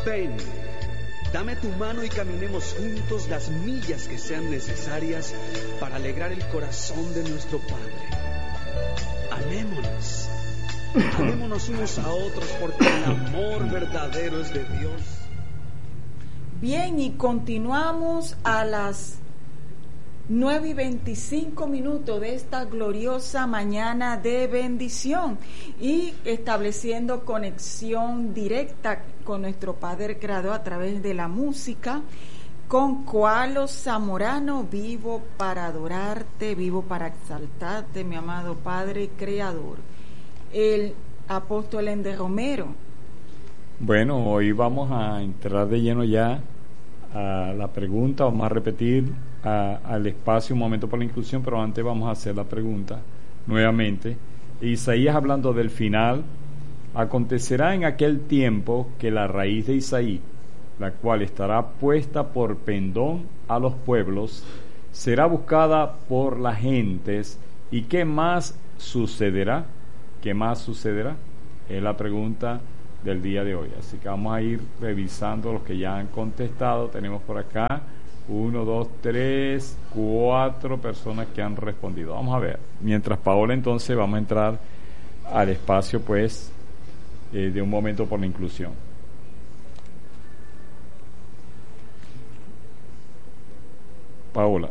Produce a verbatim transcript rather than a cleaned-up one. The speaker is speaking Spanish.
Ven, dame tu mano y caminemos juntos las millas que sean necesarias para alegrar el corazón de nuestro Padre. Amémonos. Amémonos unos a otros porque el amor verdadero es de Dios. Bien, y continuamos a las nueve y veinticinco minutos de esta gloriosa mañana de bendición y estableciendo conexión directa con nuestro Padre Creador a través de la música, con Koalo Zamorano, vivo para adorarte, vivo para exaltarte, mi amado Padre Creador. El apóstol Ender Romero. Bueno, hoy vamos a entrar de lleno ya a la pregunta, vamos a repetir a, al espacio un momento por la inclusión, pero antes vamos a hacer la pregunta nuevamente. Isaías, hablando del final: acontecerá en aquel tiempo que la raíz de Isaí, la cual estará puesta por pendón a los pueblos, será buscada por las gentes. ¿Y qué más sucederá? ¿Qué más sucederá? Es la pregunta del día de hoy. Así que vamos a ir revisando los que ya han contestado. Tenemos por acá uno, dos, tres, cuatro personas que han respondido. Vamos a ver. Mientras Paola, entonces, vamos a entrar al espacio, pues, eh, de un momento por la inclusión. Paola.